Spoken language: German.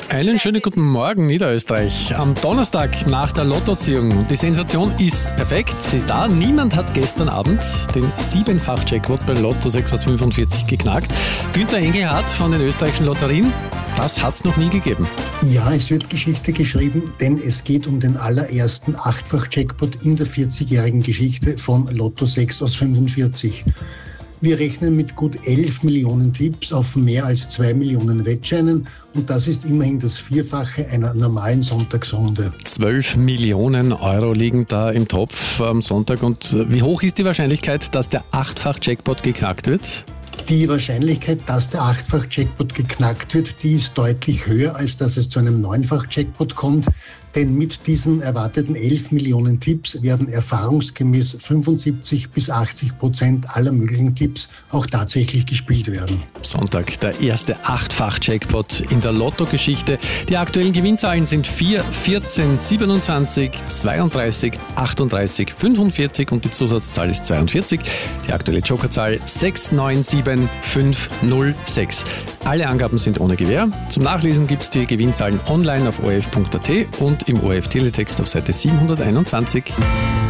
Einen schönen guten Morgen, Niederösterreich. Am Donnerstag nach der Lottoziehung. Und die Sensation ist perfekt. Sieh da, niemand hat gestern Abend den 7-fach-Jackpot bei Lotto 6 aus 45 geknackt. Günther Engelhardt von den österreichischen Lotterien. Das hat es noch nie gegeben. Ja, es wird Geschichte geschrieben, denn es geht um den allerersten 8-fach-Jackpot in der 40-jährigen Geschichte von Lotto 6 aus 45. Wir rechnen mit gut 11 Millionen Tipps auf mehr als 2 Millionen Wettscheinen und das ist immerhin das Vierfache einer normalen Sonntagsrunde. 12 Millionen Euro liegen da im Topf am Sonntag. Und wie hoch ist die Wahrscheinlichkeit, dass der 8-fach-Jackpot geknackt wird? Die Wahrscheinlichkeit, dass der 8-fach-Jackpot geknackt wird, die ist deutlich höher, als dass es zu einem 9-fach-Jackpot kommt. Denn mit diesen erwarteten 11 Millionen Tipps werden erfahrungsgemäß 75-80% aller möglichen Tipps auch tatsächlich gespielt werden. Sonntag, der erste 8-fach-Jackpot in der Lotto-Geschichte. Die aktuellen Gewinnzahlen sind 4, 14, 27, 32, 38, 45 und die Zusatzzahl ist 42. Die aktuelle Jokerzahl 697506. Alle Angaben sind ohne Gewähr. Zum Nachlesen gibt es die Gewinnzahlen online auf ORF.at und im ORF Teletext auf Seite 721.